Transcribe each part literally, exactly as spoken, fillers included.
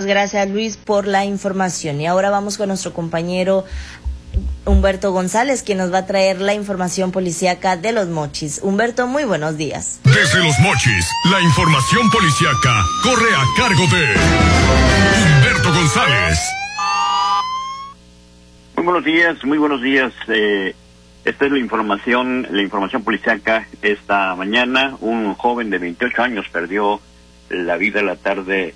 gracias, Luis, por la información. Y ahora vamos con nuestro compañero Humberto González, quien nos va a traer la información policíaca de Los Mochis. Humberto, muy buenos días. Desde Los Mochis, la información policíaca corre a cargo de Humberto González. Muy buenos días, muy buenos días. Eh, esta es la información, la información policíaca esta mañana. Un joven de veintiocho años perdió la vida la tarde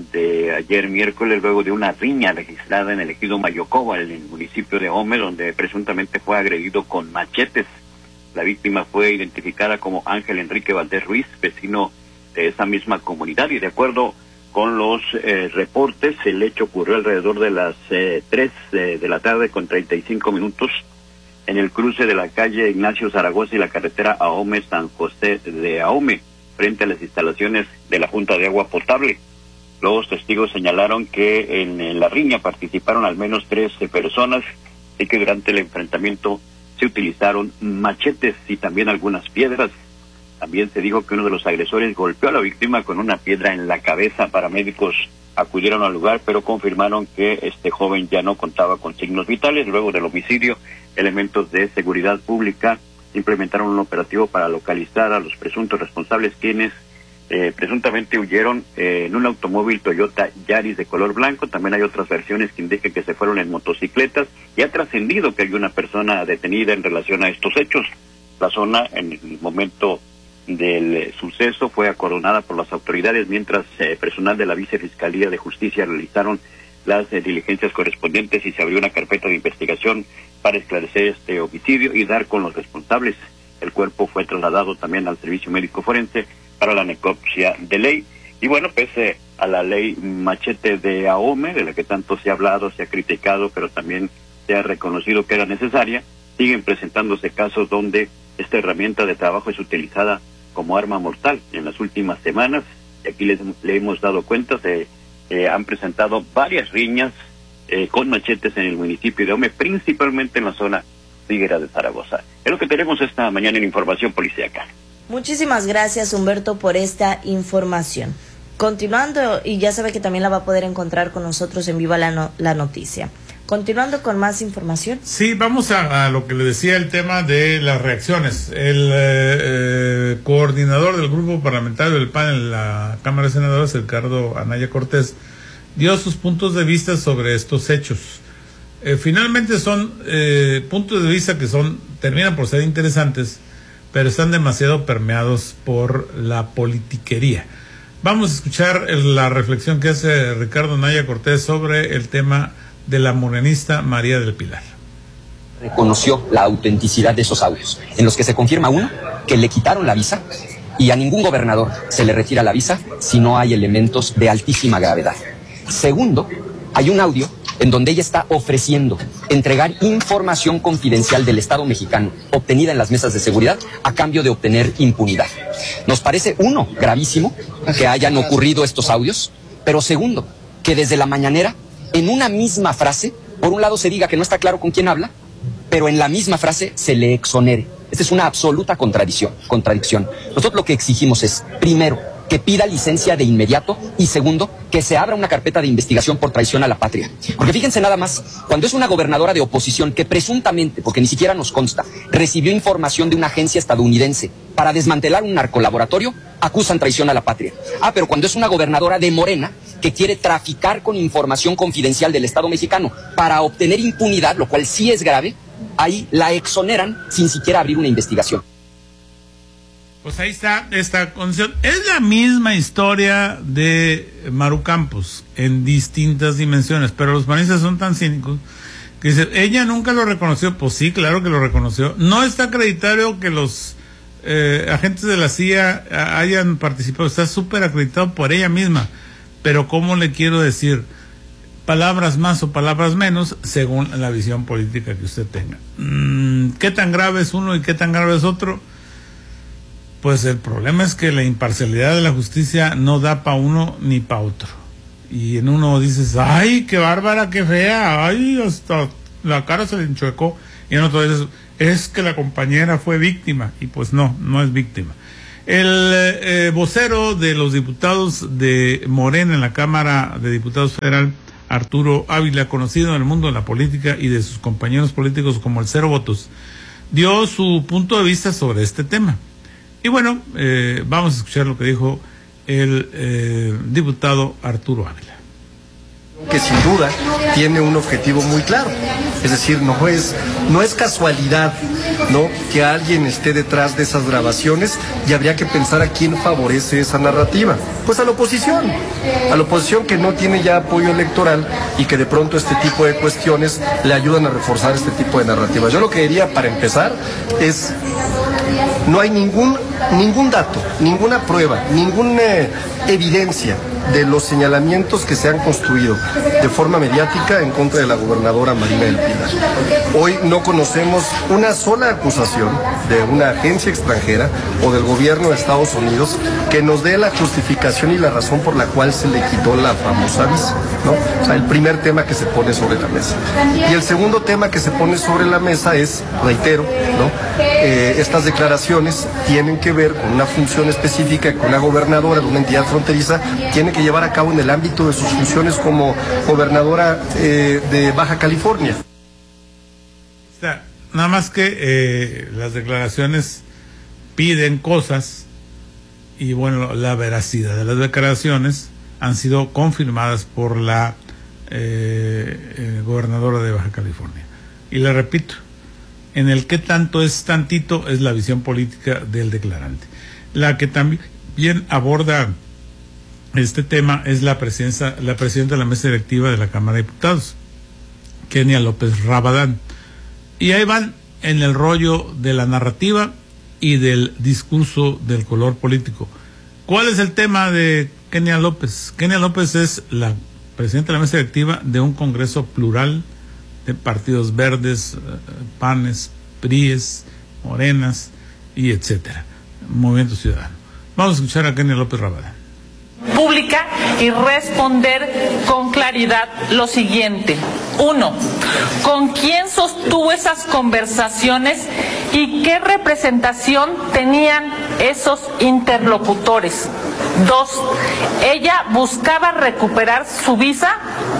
de ayer miércoles luego de una riña registrada en el ejido Mayocoba, en el municipio de Ahome, donde presuntamente fue agredido con machetes. La víctima fue identificada como Ángel Enrique Valdés Ruiz, vecino de esa misma comunidad, y de acuerdo con los eh, reportes, el hecho ocurrió alrededor de las eh, tres eh, de la tarde con treinta y cinco minutos en el cruce de la calle Ignacio Zaragoza y la carretera Ahome San José de Ahome, frente a las instalaciones de la Junta de Agua Potable. Los testigos señalaron que en, en la riña participaron al menos trece personas y que durante el enfrentamiento se utilizaron machetes y también algunas piedras. También se dijo que uno de los agresores golpeó a la víctima con una piedra en la cabeza. Paramédicos acudieron al lugar, pero confirmaron que este joven ya no contaba con signos vitales. Luego del homicidio, elementos de seguridad pública implementaron un operativo para localizar a los presuntos responsables, quienes Eh, presuntamente huyeron eh, en un automóvil Toyota Yaris de color blanco. También hay otras versiones que indican que se fueron en motocicletas, y ha trascendido que hay una persona detenida en relación a estos hechos. La zona, en el momento del eh, suceso, fue acordonada por las autoridades, mientras eh, personal de la Vicefiscalía de Justicia realizaron las eh, diligencias correspondientes y se abrió una carpeta de investigación para esclarecer este homicidio y dar con los responsables. El cuerpo fue trasladado también al servicio médico forense para la necropsia de ley. Y bueno, pese a la ley machete de Ahome, de la que tanto se ha hablado, se ha criticado, pero también se ha reconocido que era necesaria, siguen presentándose casos donde esta herramienta de trabajo es utilizada como arma mortal. En las últimas semanas, y aquí les, le hemos dado cuenta, se eh, han presentado varias riñas eh, con machetes en el municipio de Ahome, principalmente en la zona Figuera de Zaragoza. Es lo que tenemos esta mañana en Información Policíaca. Muchísimas gracias, Humberto, por esta información. Continuando, y ya sabe que también la va a poder encontrar con nosotros en Viva la, no, la Noticia. Continuando con más información. Sí, vamos a, a lo que le decía, el tema de las reacciones. El eh, eh, coordinador del grupo parlamentario del P A N en la Cámara de Senadores, Ricardo Anaya Cortés, dio sus puntos de vista sobre estos hechos. Eh, finalmente son eh, puntos de vista que son terminan por ser interesantes, pero están demasiado permeados por la politiquería. Vamos a escuchar la reflexión que hace Ricardo Anaya Cortés sobre el tema de la morenista María del Pilar. Reconoció la autenticidad de esos audios, en los que se confirma, uno, que le quitaron la visa, y a ningún gobernador se le retira la visa si no hay elementos de altísima gravedad. Segundo, hay un audio en donde ella está ofreciendo entregar información confidencial del Estado mexicano obtenida en las mesas de seguridad a cambio de obtener impunidad. Nos parece, uno, gravísimo que hayan ocurrido estos audios, pero segundo, que desde la mañanera, en una misma frase, por un lado se diga que no está claro con quién habla, pero en la misma frase se le exonere. Esta es una absoluta contradicción. contradicción. Nosotros lo que exigimos es, primero, que pida licencia de inmediato, y segundo, que se abra una carpeta de investigación por traición a la patria. Porque fíjense nada más, cuando es una gobernadora de oposición que presuntamente, porque ni siquiera nos consta, recibió información de una agencia estadounidense para desmantelar un narcolaboratorio, acusan traición a la patria. Ah, pero cuando es una gobernadora de Morena que quiere traficar con información confidencial del Estado mexicano para obtener impunidad, lo cual sí es grave, ahí la exoneran sin siquiera abrir una investigación. Pues ahí está esta condición. Es la misma historia de Maru Campos en distintas dimensiones, pero los panistas son tan cínicos que dicen, ella nunca lo reconoció. Pues sí, claro que lo reconoció. No está acreditado que los eh, agentes de la C I A hayan participado, está súper acreditado por ella misma, pero ¿cómo le quiero decir? Palabras más o palabras menos según la visión política que usted tenga. Mm, ¿qué tan grave es uno y qué tan grave es otro? Pues el problema es que la imparcialidad de la justicia no da para uno ni para otro. Y en uno dices, ay, qué bárbara, qué fea, ay, hasta la cara se le enchuecó. Y en otro dices, es que la compañera fue víctima. Y pues no, no es víctima. El eh, vocero de los diputados de Morena en la Cámara de Diputados Federal, Arturo Ávila, conocido en el mundo de la política y de sus compañeros políticos como el Cero Votos, dio su punto de vista sobre este tema. Y bueno, eh, vamos a escuchar lo que dijo el eh, diputado Arturo Ávila. Que sin duda tiene un objetivo muy claro, es decir, no es, no es casualidad, ¿no?, que alguien esté detrás de esas grabaciones, y habría que pensar a quién favorece esa narrativa. Pues a la oposición, a la oposición que no tiene ya apoyo electoral y que de pronto este tipo de cuestiones le ayudan a reforzar este tipo de narrativas. Yo lo que diría para empezar es, no hay ningún, ningún dato, ninguna prueba, ninguna eh, evidencia de los señalamientos que se han construido de forma mediática en contra de la gobernadora Marina del Pilar. Hoy no conocemos una sola acusación de una agencia extranjera o del gobierno de Estados Unidos que nos dé la justificación y la razón por la cual se le quitó la famosa visa, ¿no? O sea, el primer tema que se pone sobre la mesa. Y el segundo tema que se pone sobre la mesa es, reitero, ¿no?, eh, estas declaraciones tienen que ver con una función específica que una gobernadora de una entidad fronteriza tiene que llevar a cabo en el ámbito de sus funciones como gobernadora eh, de Baja California. O sea, nada más que eh, las declaraciones piden cosas y bueno, la veracidad de las declaraciones han sido confirmadas por la eh, eh, gobernadora de Baja California. Y le repito, en el que tanto es tantito es la visión política del declarante. La que también bien aborda este tema es la presidencia, la presidenta de la mesa directiva de la Cámara de Diputados, Kenia López Rabadán. Y ahí van en el rollo de la narrativa y del discurso del color político. ¿Cuál es el tema de Kenia López? Kenia López es la presidenta de la mesa directiva de un congreso plural de partidos verdes, panes, PRIES, morenas y etcétera, Movimiento Ciudadano. Vamos a escuchar a Kenia López Rabadán. Pública y responder con claridad lo siguiente. Uno, ¿con quién sostuvo esas conversaciones y qué representación tenían esos interlocutores? Dos, ¿ella buscaba recuperar su visa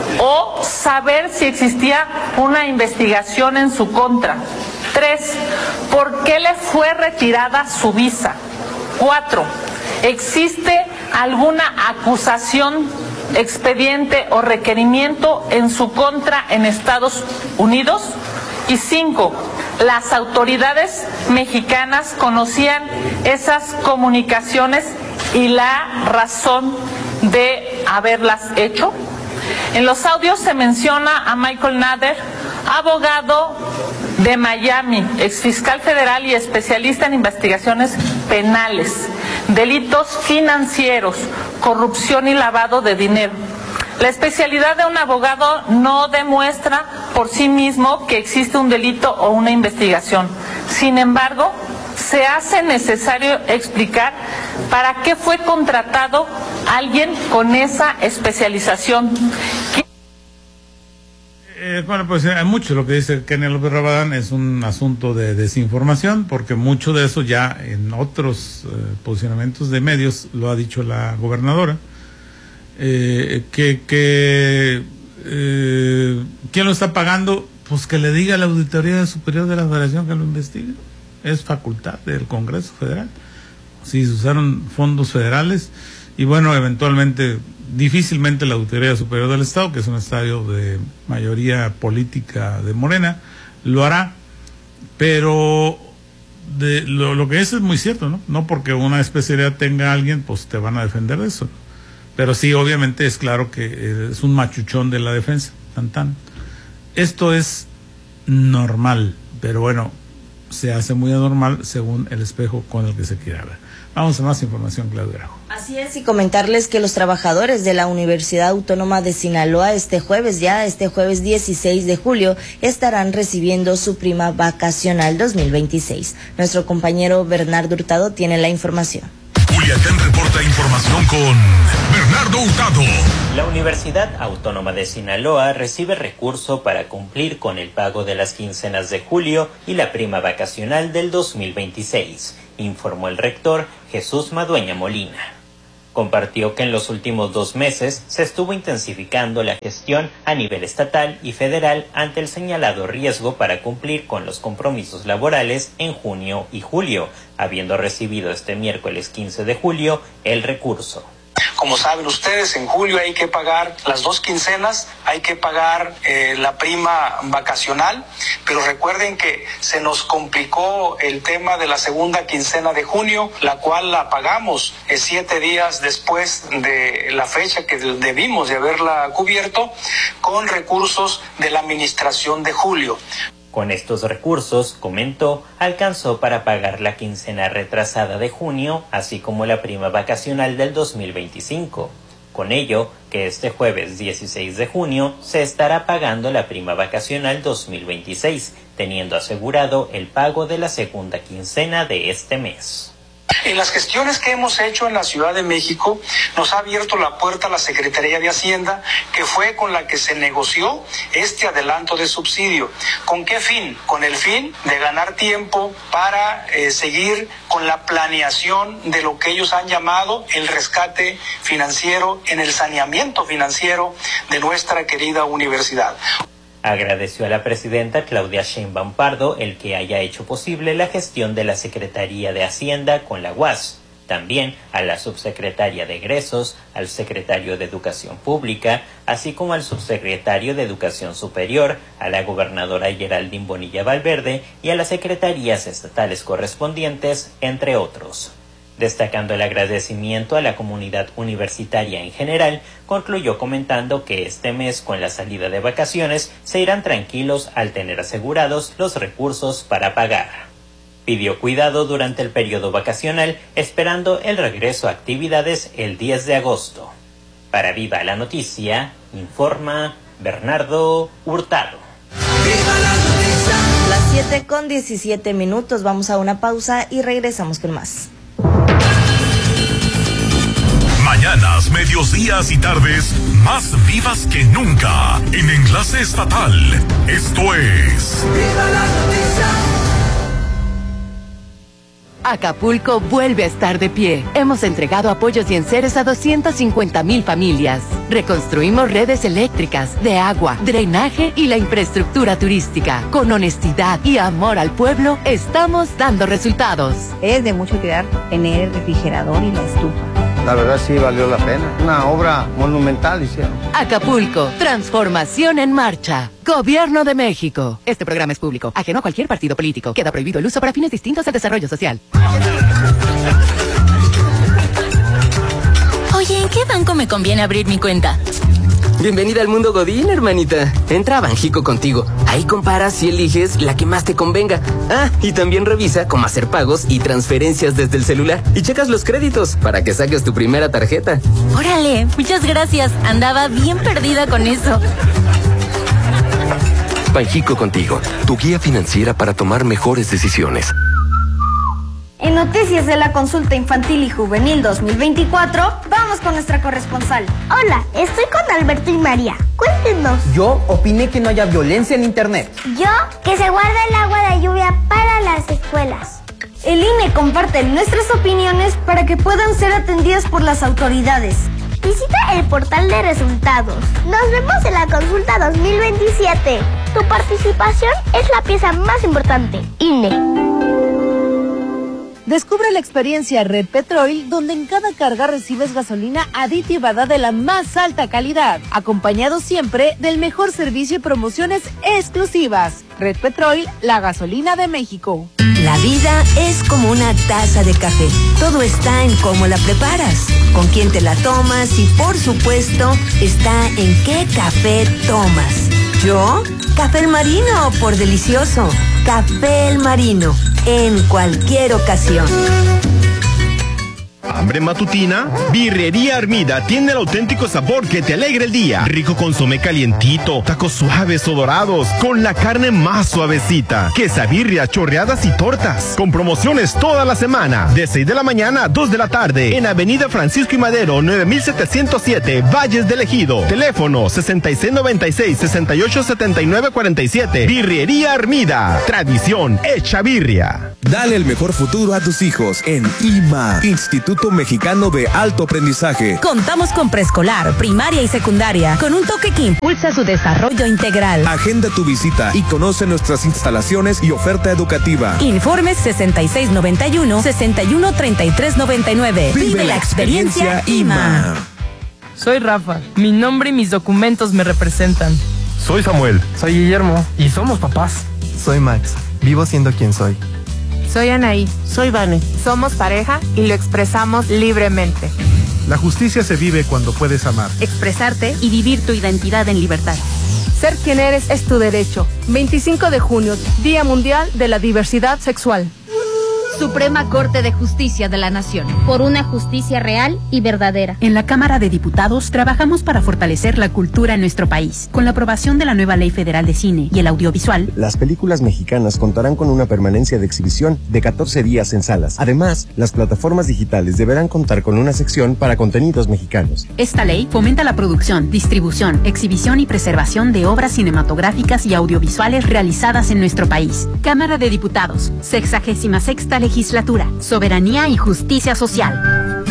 o saber si existía una investigación en su contra? Tres, ¿por qué le fue retirada su visa? Cuatro, ¿existe alguna acusación, expediente o requerimiento en su contra en Estados Unidos? Y cinco, ¿las autoridades mexicanas conocían esas comunicaciones y la razón de haberlas hecho? En los audios se menciona a Michael Nader, abogado de Miami, exfiscal federal y especialista en investigaciones penales, delitos financieros, corrupción y lavado de dinero. La especialidad de un abogado no demuestra por sí mismo que existe un delito o una investigación. Sin embargo, se hace necesario explicar para qué fue contratado alguien con esa especialización. Eh, bueno, pues hay mucho. Lo que dice Kenia López Rabadán es un asunto de desinformación, porque mucho de eso ya en otros eh, posicionamientos de medios lo ha dicho la gobernadora. Eh, que que eh, ¿quién lo está pagando? Pues que le diga a la Auditoría Superior de la Federación que lo investigue. Es facultad del Congreso Federal. Si se usaron fondos federales, y bueno, eventualmente, difícilmente la Auditoría Superior del Estado, que es un estadio de mayoría política de Morena, lo hará. Pero de lo, lo que es es muy cierto, ¿no? No porque una especialidad tenga a alguien, pues te van a defender de eso. Pero sí, obviamente es claro que es un machuchón de la defensa, tan tan. Esto es normal, pero bueno, se hace muy anormal según el espejo con el que se quiera ver. Vamos a más información, Claudia Grajo. Así es, y comentarles que los trabajadores de la Universidad Autónoma de Sinaloa este jueves, ya este jueves dieciséis de julio, estarán recibiendo su prima vacacional dos mil veintiséis. Nuestro compañero Bernardo Hurtado tiene la información. Culiacán reporta información con Bernardo Hurtado. La Universidad Autónoma de Sinaloa recibe recurso para cumplir con el pago de las quincenas de julio y la prima vacacional del dos mil veintiséis. informó el rector Jesús Madueña Molina. Compartió que en los últimos dos meses se estuvo intensificando la gestión a nivel estatal y federal ante el señalado riesgo para cumplir con los compromisos laborales en junio y julio, habiendo recibido este miércoles quince de julio el recurso. Como saben ustedes, en julio hay que pagar las dos quincenas, hay que pagar eh, la prima vacacional, pero recuerden que se nos complicó el tema de la segunda quincena de junio, la cual la pagamos eh, siete días después de la fecha que debimos de haberla cubierto, con recursos de la administración de julio. Con estos recursos, comentó, alcanzó para pagar la quincena retrasada de junio, así como la prima vacacional del dos mil veinticinco. Con ello, que este jueves dieciséis de junio se estará pagando la prima vacacional dos mil veintiséis, teniendo asegurado el pago de la segunda quincena de este mes. En las gestiones que hemos hecho en la Ciudad de México, nos ha abierto la puerta a la Secretaría de Hacienda, que fue con la que se negoció este adelanto de subsidio. ¿Con qué fin? Con el fin de ganar tiempo para eh, seguir con la planeación de lo que ellos han llamado el rescate financiero, en el saneamiento financiero de nuestra querida universidad. Agradeció a la presidenta Claudia Sheinbaum Pardo el que haya hecho posible la gestión de la Secretaría de Hacienda con la U A S. También a la subsecretaria de Egresos, al secretario de Educación Pública, así como al subsecretario de Educación Superior, a la gobernadora Geraldine Bonilla Valverde y a las secretarías estatales correspondientes, entre otros. Destacando el agradecimiento a la comunidad universitaria en general, concluyó comentando que este mes, con la salida de vacaciones, se irán tranquilos al tener asegurados los recursos para pagar. Pidió cuidado durante el periodo vacacional, esperando el regreso a actividades el diez de agosto. Para Viva la Noticia, informa Bernardo Hurtado. Las siete con diecisiete minutos, vamos a una pausa y regresamos con más. Mañanas, mediodías y tardes más vivas que nunca en Enlace Estatal. Esto es Viva la Noticia. Acapulco vuelve a estar de pie. Hemos entregado apoyos y enseres a doscientas cincuenta mil familias. Reconstruimos redes eléctricas, de agua, drenaje y la infraestructura turística. Con honestidad y amor al pueblo, estamos dando resultados. Es de mucho cuidar tener el refrigerador y la estufa. La verdad sí valió la pena. Una obra monumental hicieron. Acapulco, transformación en marcha. Gobierno de México. Este programa es público, ajeno a cualquier partido político. Queda prohibido el uso para fines distintos al desarrollo social. Oye, ¿en qué banco me conviene abrir mi cuenta? Bienvenida al mundo Godín, hermanita. Entra a Banjico Contigo. Ahí comparas y eliges la que más te convenga. Ah, y también revisa cómo hacer pagos y transferencias desde el celular. Y checas los créditos para que saques tu primera tarjeta. Órale, muchas gracias. Andaba bien perdida con eso. Banjico Contigo, tu guía financiera para tomar mejores decisiones. En noticias de la consulta infantil y juvenil dos mil veinticuatro, vamos con nuestra corresponsal. Hola, estoy con Alberto y María. Cuéntenos. Yo opiné que no haya violencia en internet. Yo, que se guarde el agua de lluvia para las escuelas. El I N E comparte nuestras opiniones para que puedan ser atendidas por las autoridades. Visita el portal de resultados. Nos vemos en la consulta dos mil veintisiete. Tu participación es la pieza más importante. I N E. Descubre la experiencia Red Petrol, donde en cada carga recibes gasolina aditivada de la más alta calidad, acompañado siempre del mejor servicio y promociones exclusivas. Red Petrol, la gasolina de México. La vida es como una taza de café. Todo está en cómo la preparas, con quién te la tomas y, por supuesto, está en qué café tomas. Yo, Café El Marino, por delicioso. Café El Marino, en cualquier ocasión. ¿Hambre matutina? Birrería Armida tiene el auténtico sabor que te alegra el día. Rico consomé calientito, tacos suaves o dorados, con la carne más suavecita, quesabirria, chorreadas y tortas. Con promociones toda la semana, de seis de la mañana a dos de la tarde, en Avenida Francisco y Madero, nueve mil setecientos siete, Valles del Ejido. Teléfono sesenta y seis noventa y seis, sesenta y ocho setenta y nueve cuarenta y siete. Birrería Armida, tradición hecha birria. Dale el mejor futuro a tus hijos en I M A, Instituto Mexicano de Alto Aprendizaje. Contamos con preescolar, primaria y secundaria, con un toque que impulsa su desarrollo integral. Agenda tu visita y conoce nuestras instalaciones y oferta educativa. Informes sesenta y seis noventa y uno, sesenta y uno treinta y tres noventa y nueve. Vive, Vive la experiencia I M A. Soy Rafa. Mi nombre y mis documentos me representan. Soy Samuel. Soy Guillermo. Y somos papás. Soy Max. Vivo siendo quien soy. Soy Anaí. Soy Vane. Somos pareja y lo expresamos libremente. La justicia se vive cuando puedes amar, expresarte y vivir tu identidad en libertad. Ser quien eres es tu derecho. veinticinco de junio, Día Mundial de la Diversidad Sexual. Suprema Corte de Justicia de la Nación. Por una justicia real y verdadera. En la Cámara de Diputados trabajamos para fortalecer la cultura en nuestro país. Con la aprobación de la nueva Ley Federal de Cine y el audiovisual, las películas mexicanas contarán con una permanencia de exhibición de catorce días en salas. Además, las plataformas digitales deberán contar con una sección para contenidos mexicanos. Esta ley fomenta la producción, distribución, exhibición y preservación de obras cinematográficas y audiovisuales realizadas en nuestro país. Cámara de Diputados, sexagésima sexta Legislatura, Soberanía y Justicia Social.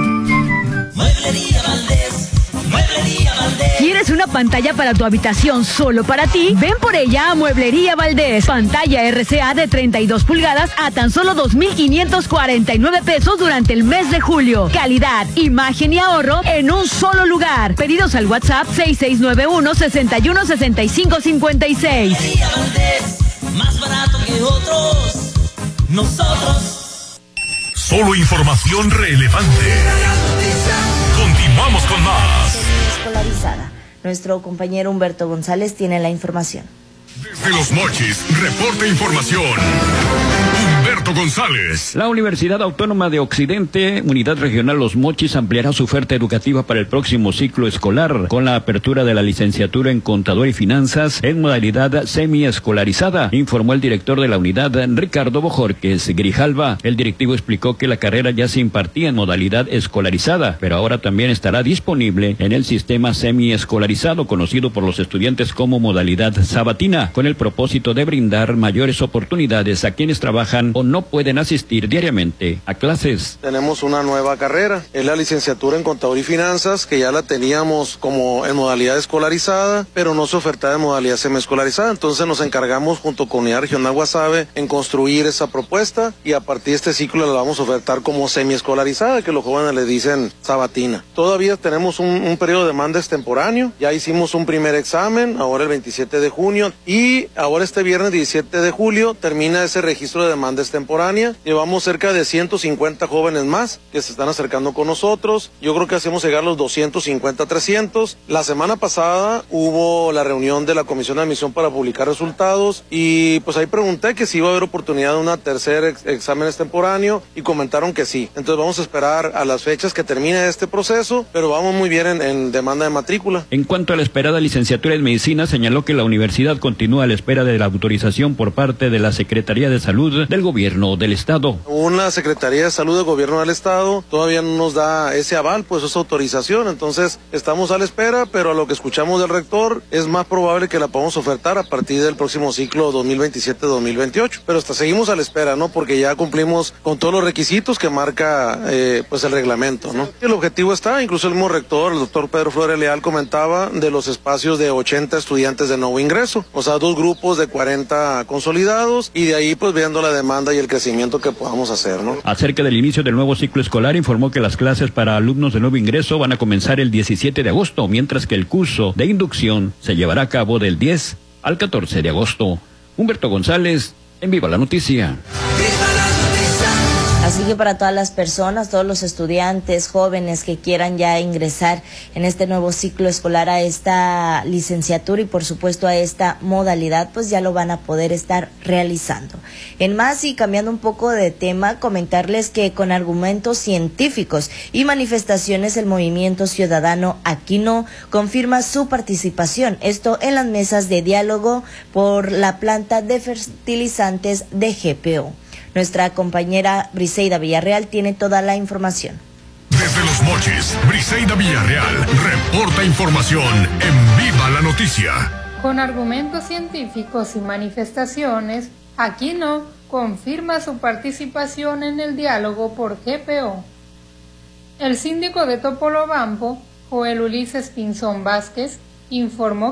Mueblería Valdés, Mueblería Valdés. ¿Quieres una pantalla para tu habitación solo para ti? Ven por ella a Mueblería Valdés. Pantalla R C A de treinta y dos pulgadas a tan solo dos mil quinientos cuarenta y nueve pesos durante el mes de julio. Calidad, imagen y ahorro en un solo lugar. Pedidos al WhatsApp seis seis nueve uno, seis uno, seis cinco cinco seis. Mueblería Valdés, más barato que otros. Nosotros. Solo información relevante. Continuamos con más. Escolarizada. Nuestro compañero Humberto González tiene la información. Desde Los Mochis, reporta información. Humberto González. La Universidad Autónoma de Occidente, Unidad Regional Los Mochis, ampliará su oferta educativa para el próximo ciclo escolar, con la apertura de la licenciatura en Contador y Finanzas en modalidad semiescolarizada, informó el director de la unidad, Ricardo Bojorquez Grijalva. El directivo explicó que la carrera ya se impartía en modalidad escolarizada, pero ahora también estará disponible en el sistema semiescolarizado, conocido por los estudiantes como modalidad sabatina, con el propósito de brindar mayores oportunidades a quienes trabajan o no pueden asistir diariamente a clases. Tenemos una nueva carrera, es la licenciatura en Contador y Finanzas, que ya la teníamos como en modalidad escolarizada, pero no se ofertaba en modalidad semiescolarizada. Entonces nos encargamos junto con Unidad Regional Guasave en construir esa propuesta, y a partir de este ciclo la vamos a ofertar como semiescolarizada, que los jóvenes le dicen sabatina. Todavía tenemos un, un periodo de demanda extemporáneo, ya hicimos un primer examen, ahora el veintisiete de junio, y ahora este viernes diecisiete de julio termina ese registro de demanda extemporánea. Llevamos cerca de ciento cincuenta jóvenes más que se están acercando con nosotros. Yo creo que hacemos llegar los doscientos cincuenta a trescientos. La semana pasada hubo la reunión de la Comisión de Admisión para publicar resultados, y pues ahí pregunté que si iba a haber oportunidad de una tercer ex examen extemporáneo, y comentaron que sí. Entonces vamos a esperar a las fechas que termine este proceso, pero vamos muy bien en, en demanda de matrícula. En cuanto a la esperada licenciatura en Medicina, señaló que la universidad continúa a la espera de la autorización por parte de la Secretaría de Salud del Gobierno del Estado. Una Secretaría de Salud del Gobierno del Estado todavía no nos da ese aval, pues esa autorización. Entonces estamos a la espera, pero a lo que escuchamos del rector es más probable que la podamos ofertar a partir del próximo ciclo dos mil veintisiete dos mil veintiocho. Pero hasta seguimos a la espera, ¿no? Porque ya cumplimos con todos los requisitos que marca eh, pues el reglamento, ¿no? El objetivo está, incluso el mismo rector, el doctor Pedro Flores Leal, comentaba de los espacios de ochenta estudiantes de nuevo ingreso, o sea, dos grupos de cuarenta consolidados, y de ahí pues viendo la demanda y el crecimiento que podamos hacer, ¿no? Acerca del inicio del nuevo ciclo escolar, informó que las clases para alumnos de nuevo ingreso van a comenzar el diecisiete de agosto, mientras que el curso de inducción se llevará a cabo del diez al catorce de agosto. Humberto González, en Viva la Noticia. ¡Viva la noticia! Así que para todas las personas, todos los estudiantes, jóvenes que quieran ya ingresar en este nuevo ciclo escolar a esta licenciatura y por supuesto a esta modalidad, pues ya lo van a poder estar realizando. En más, y cambiando un poco de tema, comentarles que con argumentos científicos y manifestaciones el Movimiento Ciudadano Aquino confirma su participación, esto en las mesas de diálogo por la planta de fertilizantes de G P O. Nuestra compañera Briseida Villarreal tiene toda la información. Desde Los Mochis, Briseida Villarreal reporta información en Viva la Noticia. Con argumentos científicos y manifestaciones, Aquino confirma su participación en el diálogo por G P O. El síndico de Topolobampo, Joel Ulises Pinzón Vázquez, informó